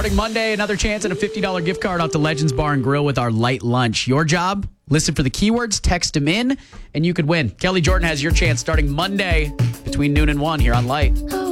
Starting Monday, another chance at a $50 gift card off to Legends Bar and Grill with our light lunch. Your job, listen for the keywords, text them in, and you could win. Kelly Jordan has your chance starting Monday between noon and 1 here on Light.